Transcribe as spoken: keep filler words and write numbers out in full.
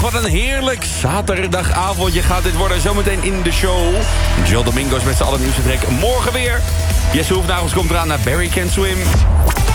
wat een heerlijk zaterdagavondje gaat dit worden. Zometeen in de show. Joel Domingos met z'n allen nieuwste trek. Morgen weer. Jesse Hoefnagels komt eraan naar Barry Can Swim.